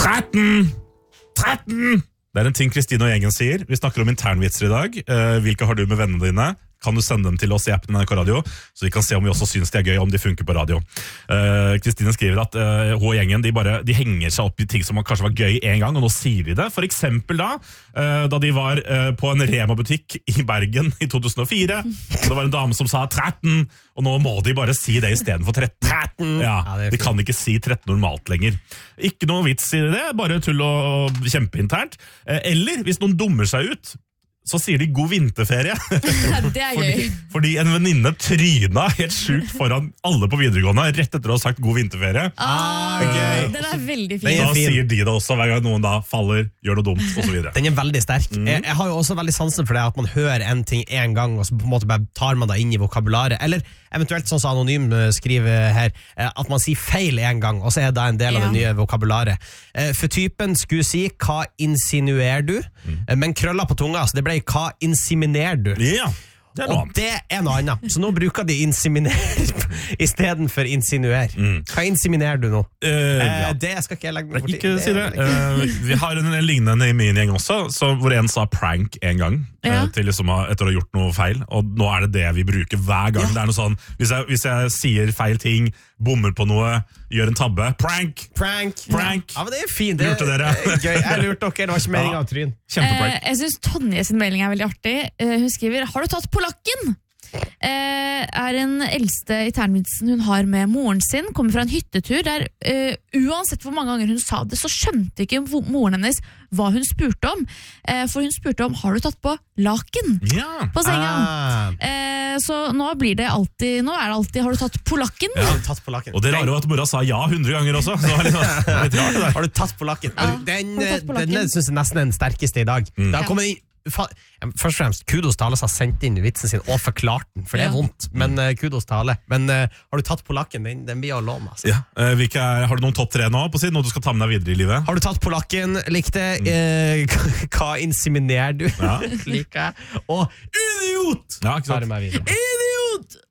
13! 13! Det en ting Kristine og gjengen sier. Vi snakker om internvitser i dag. Hvilke har du med vennene dine? Kan du sende dem til oss i appen NRK Radio, så vi kan se om vi også synes det gøy, om de funker på radio. Kristine skriver at hun og gjengen, de henger seg opp i ting som kanskje var gøy en gang, og nå sier de det. For eksempel da de var på en Rema-butikk i Bergen i 2004, og det var en dame som sa 13, og nå må de bare si det i stedet for 13. 13! Ja, de kan ikke si 13 normalt lenger. Ikke noe vits i det, bare tull og kjempeinternt. Eller hvis noen dummer seg ut, så sier de god vinterferie. Det gøy. Fordi en venninne tryna helt sykt foran alle på videregående rett etter å ha sagt god vinterferie. Gøy. Den veldig fin. Da sier de det også hver gang noen da faller, gjør noe dumt, og så videre. Den veldig sterk. Jeg har jo også veldig sansen for det at man hører en ting en gang, og så på en måte bare tar man det inn i vokabularet. Eller eventuelt sånn som Anonym skriver her, at man sier feil en gang, og så det en del av det nye vokabularet. For typen skulle si, hva insinuerer du? Men krølla på tunga, så det ble hva inseminerer du? Ja, det og det noe annet. Så nå bruker de inseminere i stedet for insinuer. Hva inseminerer du nå? Det skal ikke jeg legge meg bort i. Ikke si det. Vi har en lignende i min gjeng også, hvor en sa prank en gang, til liksom, etter å ha gjort noe feil. Og nå det det vi bruker hver gang. Det noe sånn, hvis jeg sier feil ting, bommer på noe, gjør en tabbe, prank! Ja, men det fint. Lurte dere? Gøy. Jeg lurte dere, det var ikke meningen av tryn. Kjempeprank. Jeg synes Tonje sin melding veldig artig. Hun skriver, har du tatt polakken? Den eldste internvitsen hun har med moren sin, kommer fra en hyttetur der uansett hvor mange ganger hun sa det, så skjønte ikke moren hennes hva hun spurte om. For hun spurte om, har du tatt på laken på senga? Så nå blir det alltid, har du tatt polakken? Ja, tatt på laken. Og det rare var at mora sa ja 100 ganger også, så det var litt rart det der. Har du tatt på laken? Den synes jeg nesten den sterkeste i dag. Da kommer inn først og fremst, kudos til alle som har sendt inn vitsen sin og forklart den, for det vondt, men kudos til alle. Men har du tatt på lakken? Den blir å låne, altså. Ja. Har du noen topp 3 nå på siden, noe du skal ta med deg videre i livet? Har du tatt på lakken? Likte hva inseminerer du? Liker jeg. Og idiot! Ja, ikke sant? Idiot!